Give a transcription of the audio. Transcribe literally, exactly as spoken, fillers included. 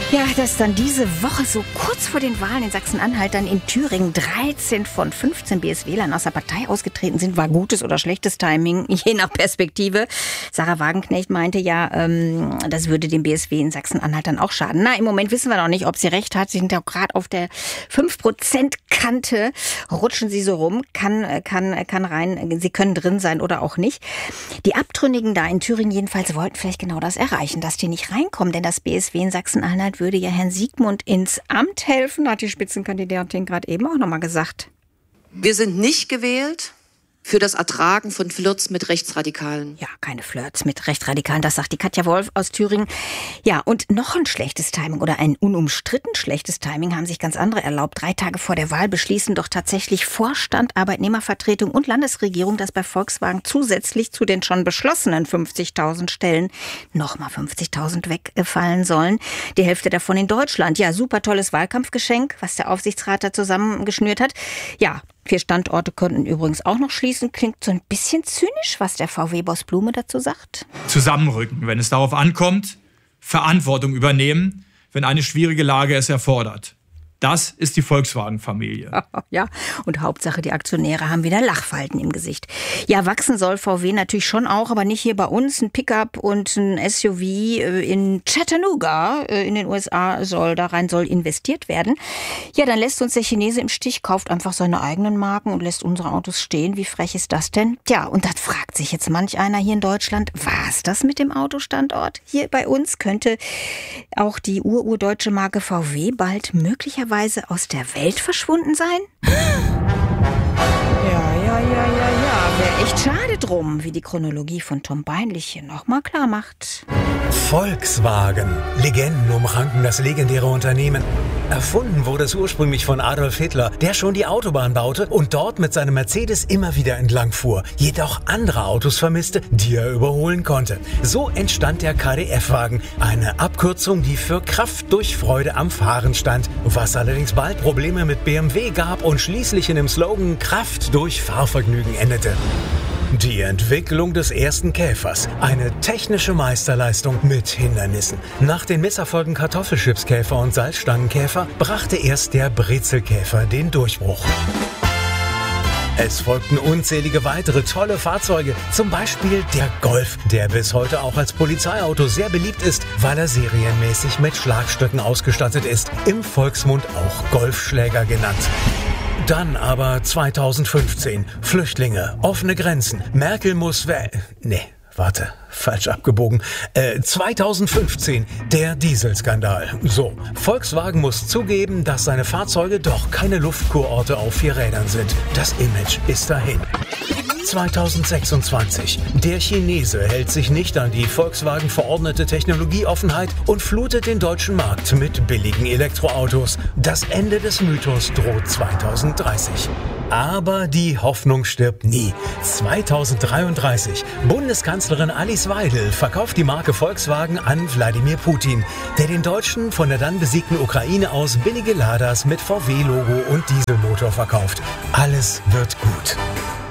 Ja, dass dann diese Woche so kurz vor den Wahlen in Sachsen-Anhalt dann in Thüringen dreizehn von fünfzehn B S W-Lern aus der Partei ausgetreten sind, war gutes oder schlechtes Timing, je nach Perspektive. Sarah Wagenknecht meinte ja, ähm, das würde dem B S W in Sachsen-Anhalt dann auch schaden. Na, im Moment wissen wir noch nicht, ob sie recht hat. Sie sind ja gerade auf der fünf Prozent Kante, rutschen sie so rum, kann, kann, kann rein, sie können drin sein oder auch nicht. Die Abtrünnigen da in Thüringen jedenfalls wollten vielleicht genau das erreichen, dass die nicht reinkommen, denn das B S W in Sachsen-Anhalt würde ja Herrn Siegmund ins Amt helfen, hat die Spitzenkandidatin gerade eben auch nochmal gesagt. Wir sind nicht gewählt für das Ertragen von Flirts mit Rechtsradikalen. Ja, keine Flirts mit Rechtsradikalen, das sagt die Katja Wolf aus Thüringen. Ja, und noch ein schlechtes Timing oder ein unumstritten schlechtes Timing haben sich ganz andere erlaubt. Drei Tage vor der Wahl beschließen doch tatsächlich Vorstand, Arbeitnehmervertretung und Landesregierung, dass bei Volkswagen zusätzlich zu den schon beschlossenen fünfzigtausend Stellen nochmal fünfzigtausend wegfallen sollen. Die Hälfte davon in Deutschland. Ja, super tolles Wahlkampfgeschenk, was der Aufsichtsrat da zusammengeschnürt hat. Ja, vier Standorte könnten übrigens auch noch schließen. Klingt so ein bisschen zynisch, was der V W-Boss Blume dazu sagt. Zusammenrücken, wenn es darauf ankommt, Verantwortung übernehmen, wenn eine schwierige Lage es erfordert. Das ist die Volkswagen-Familie. Ja, und Hauptsache, die Aktionäre haben wieder Lachfalten im Gesicht. Ja, wachsen soll V W natürlich schon auch, aber nicht hier bei uns. Ein Pickup und ein S U V in Chattanooga in den U S A soll, da rein soll investiert werden. Ja, dann lässt uns der Chinese im Stich, kauft einfach seine eigenen Marken und lässt unsere Autos stehen. Wie frech ist das denn? Tja, und das fragt sich jetzt manch einer hier in Deutschland, war's das mit dem Autostandort? Hier bei uns könnte auch die ur-urdeutsche Marke V W bald möglicherweise aus der Welt verschwunden sein? Ja, ja, ja, ja, ja. Wäre echt schade drum, wie die Chronologie von Tom Beinlich hier nochmal klar macht. Volkswagen. Legenden umranken das legendäre Unternehmen. Erfunden wurde es ursprünglich von Adolf Hitler, der schon die Autobahn baute und dort mit seinem Mercedes immer wieder entlang fuhr, jedoch andere Autos vermisste, die er überholen konnte. So entstand der K D F-Wagen, eine Abkürzung, die für Kraft durch Freude am Fahren stand, was allerdings bald Probleme mit B M W gab und schließlich in dem Slogan Kraft durch Fahrvergnügen endete. Die Entwicklung des ersten Käfers. Eine technische Meisterleistung mit Hindernissen. Nach den Misserfolgen Kartoffelchipskäfer und Salzstangenkäfer brachte erst der Brezelkäfer den Durchbruch. Es folgten unzählige weitere tolle Fahrzeuge, zum Beispiel der Golf, der bis heute auch als Polizeiauto sehr beliebt ist, weil er serienmäßig mit Schlagstöcken ausgestattet ist, im Volksmund auch Golfschläger genannt. Dann aber zweitausendfünfzehn. Flüchtlinge, offene Grenzen. Merkel muss we... Nee, warte, falsch abgebogen. Äh, zweitausendfünfzehn, der Dieselskandal. So, Volkswagen muss zugeben, dass seine Fahrzeuge doch keine Luftkurorte auf vier Rädern sind. Das Image ist dahin. zweitausendsechsundzwanzig. Der Chinese hält sich nicht an die Volkswagen verordnete Technologieoffenheit und flutet den deutschen Markt mit billigen Elektroautos. Das Ende des Mythos droht zweitausenddreißig. Aber die Hoffnung stirbt nie. zweitausenddreiunddreißig. Bundeskanzlerin Alice Weidel verkauft die Marke Volkswagen an Wladimir Putin, der den Deutschen von der dann besiegten Ukraine aus billige Ladas mit V W-Logo und Dieselmotor verkauft. Alles wird gut.